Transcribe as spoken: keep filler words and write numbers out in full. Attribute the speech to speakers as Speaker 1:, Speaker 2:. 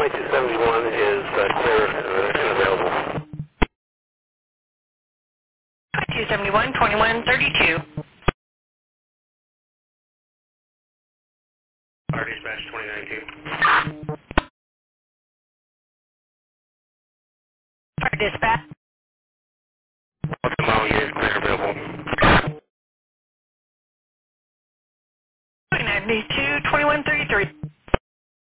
Speaker 1: twenty-two seventy-one is uh, clear uh, and available.
Speaker 2: twenty-two seventy-one, twenty-one thirty-two.
Speaker 1: Fire dispatch twenty ninety-two.
Speaker 2: Fire dispatch.
Speaker 1: What's the model unit clear and available?
Speaker 2: twenty ninety-two, twenty-one thirty-three.